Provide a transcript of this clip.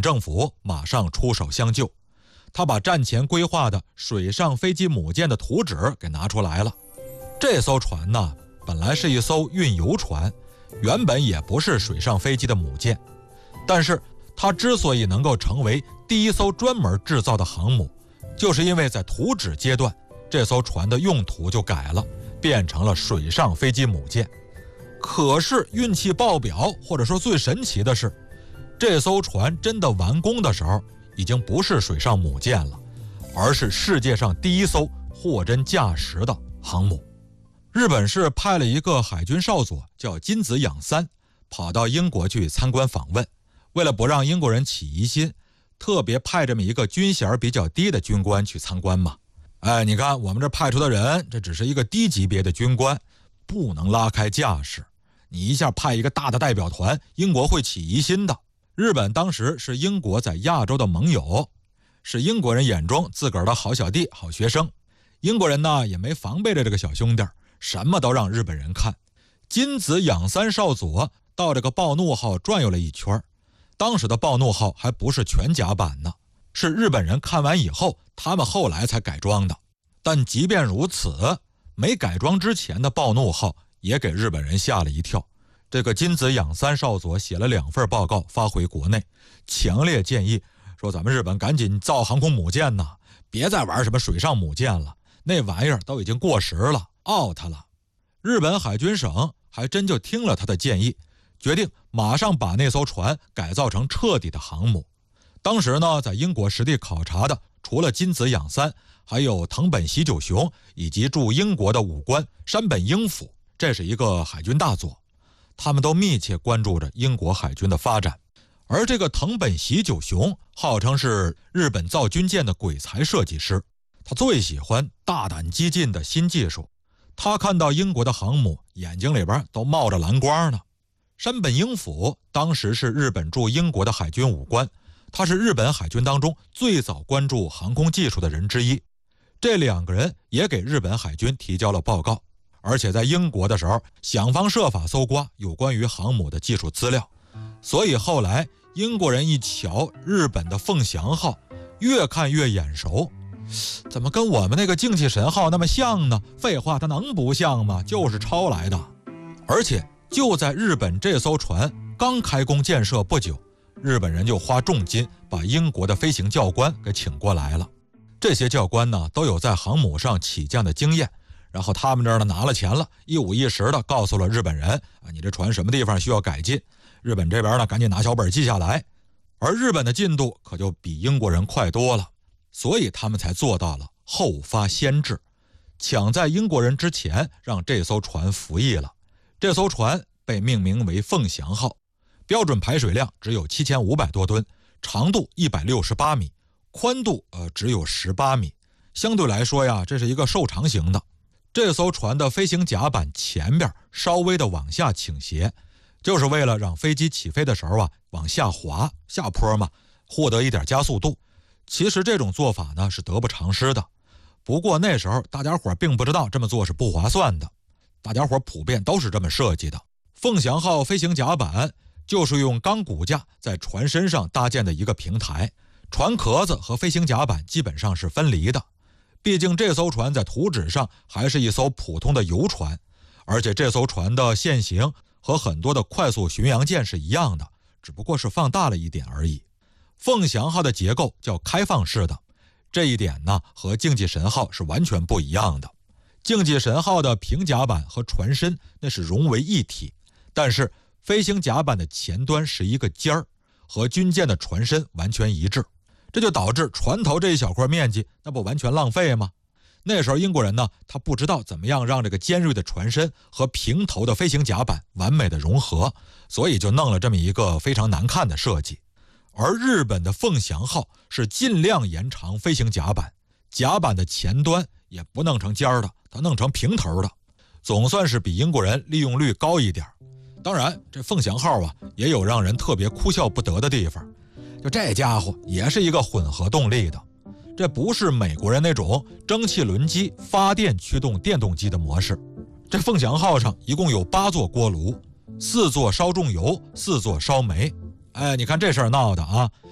政府马上出手相救，他把战前规划的水上飞机母舰的图纸给拿出来了。这艘船呢，本来是一艘运油船，原本也不是水上飞机的母舰，但是它之所以能够成为第一艘专门制造的航母，就是因为在图纸阶段，这艘船的用途就改了，变成了水上飞机母舰。可是运气爆表，或者说最神奇的是，这艘船真的完工的时候，已经不是水上母舰了，而是世界上第一艘货真价实的航母。日本是派了一个海军少佐叫金子养三，跑到英国去参观访问，为了不让英国人起疑心，特别派这么一个军衔比较低的军官去参观嘛。你看我们这派出的人，这只是一个低级别的军官，不能拉开架势。你一下派一个大的代表团，英国会起疑心的。日本当时是英国在亚洲的盟友，是英国人眼中自个儿的好小弟、好学生。英国人呢也没防备着这个小兄弟，什么都让日本人看。金子养三少佐到这个暴怒号转悠了一圈，当时的暴怒号还不是全甲板呢，是日本人看完以后，他们后来才改装的。但即便如此，没改装之前的暴怒号也给日本人吓了一跳。这个金子养三少佐写了2份报告发回国内，强烈建议说咱们日本赶紧造航空母舰呐，别再玩什么水上母舰了，那玩意儿都已经过时了 out 了。日本海军省还真就听了他的建议，决定马上把那艘船改造成彻底的航母。当时呢，在英国实地考察的除了金子养三，还有藤本喜久雄以及驻英国的武官山本英辅，这是一个海军大佐，他们都密切关注着英国海军的发展。而这个藤本喜久雄号称是日本造军舰的鬼才设计师，他最喜欢大胆激进的新技术，他看到英国的航母眼睛里边都冒着蓝光呢。山本英辅当时是日本驻英国的海军武官，他是日本海军当中最早关注航空技术的人之一。这2个人也给日本海军提交了报告，而且在英国的时候想方设法搜刮有关于航母的技术资料。所以后来英国人一瞧日本的凤翔号，越看越眼熟，怎么跟我们那个精气神号那么像呢？废话，它能不像吗？就是抄来的。而且就在日本这艘船刚开工建设不久，日本人就花重金把英国的飞行教官给请过来了。这些教官呢都有在航母上起降的经验，然后他们这儿呢拿了钱了，一五一十的告诉了日本人你这船什么地方需要改进，日本这边呢赶紧拿小本记下来。而日本的进度可就比英国人快多了，所以他们才做到了后发先至，抢在英国人之前让这艘船服役了。这艘船被命名为凤翔号，标准排水量只有7500多吨，长度168米，宽度只有18米，相对来说呀，这是一个瘦长型的。这艘船的飞行甲板前边稍微的往下倾斜，就是为了让飞机起飞的时候往下滑，下坡嘛，获得一点加速度。其实这种做法呢是得不偿失的，不过那时候大家伙并不知道这么做是不划算的，大家伙普遍都是这么设计的。凤翔号飞行甲板就是用钢骨架在船身上搭建的一个平台，船壳子和飞行甲板基本上是分离的。毕竟这艘船在图纸上还是一艘普通的游船，而且这艘船的线型和很多的快速巡洋舰是一样的，只不过是放大了一点而已。凤翔号的结构叫开放式的，这一点呢和竞技神号是完全不一样的。竞技神号的平甲板和船身那是融为一体，但是飞行甲板的前端是一个尖儿，和军舰的船身完全一致，这就导致船头这一小块面积那不完全浪费吗？那时候英国人呢，他不知道怎么样让这个尖锐的船身和平头的飞行甲板完美的融合，所以就弄了这么一个非常难看的设计。而日本的凤翔号是尽量延长飞行甲板，甲板的前端也不弄成尖的，它弄成平头的，总算是比英国人利用率高一点。当然这凤翔号也有让人特别哭笑不得的地方，就这家伙也是一个混合动力的，这不是美国人那种蒸汽轮机发电驱动电动机的模式。这凤翔号上一共有8座锅炉，4座烧重油，4座烧煤。你看这事儿闹的